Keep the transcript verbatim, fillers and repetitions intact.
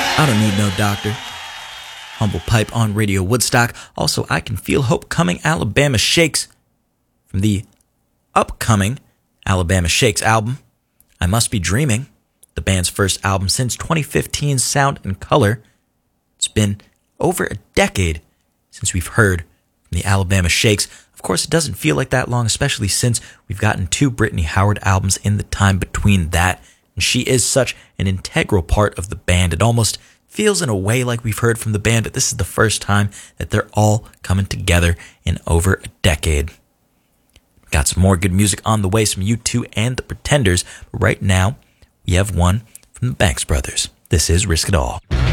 I don't need no doctor. Humble Pipe on Radio Woodstock. Also, I Can Feel Hope Coming, Alabama Shakes. From the upcoming Alabama Shakes album, I Must Be Dreaming, the band's first album since twenty fifteen's Sound and Color. It's been over a decade since we've heard from the Alabama Shakes. Of course, it doesn't feel like that long, especially since we've gotten two Brittany Howard albums in the time between that. And she is such an integral part of the band. It almost feels in a way like we've heard from the band, but this is the first time that they're all coming together in over a decade. Got some more good music on the way, some U two and the Pretenders, but right now we have one from the Banks Brothers. This is Risk It All.